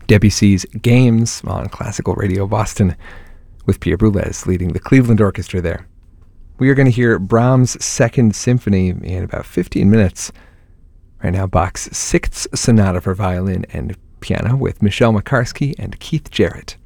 Debussy's Games on Classical Radio Boston, with Pierre Boulez leading the Cleveland Orchestra there. We are going to hear Brahms' Second Symphony in about 15 minutes. Right now, Bach's Sixth Sonata for violin and piano with Michelle Makarski and Keith Jarrett.